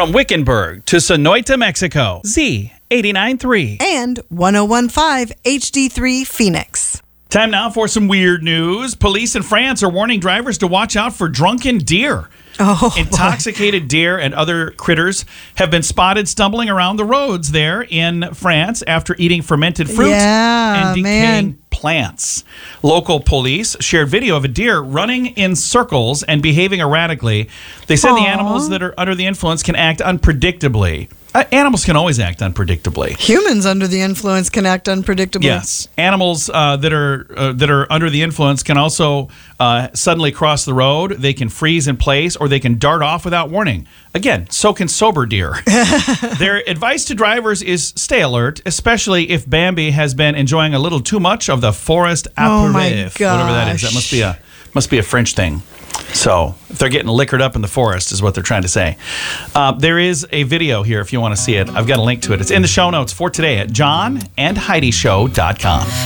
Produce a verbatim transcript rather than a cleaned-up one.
From Wickenburg to Sonoita, Mexico, Z eighty-nine point three. And one oh one point five H D three Phoenix. Time now for some weird news. Police in France are warning drivers to watch out for drunken deer. Oh, Intoxicated boy. deer and other critters have been spotted stumbling around the roads there in France after eating fermented fruit yeah, and decaying man. plants. Local police shared video of a deer running in circles and behaving erratically. They said Aww. the animals that are under the influence can act unpredictably. Uh, animals can always act unpredictably. Humans under the influence can act unpredictably. Yes, animals uh, that are uh, that are under the influence can also uh, suddenly cross the road. They can freeze in place, or they can dart off without warning. Again, so can sober deer. Their advice to drivers is stay alert, especially if Bambi has been enjoying a little too much of the forest Oh my apéritif, whatever that is. That must be a must be a French thing. So if they're getting liquored up in the forest is what they're trying to say. Uh, there is a video here if you want to see it. I've got a link to it. It's in the show notes for today at john and heidi show dot com.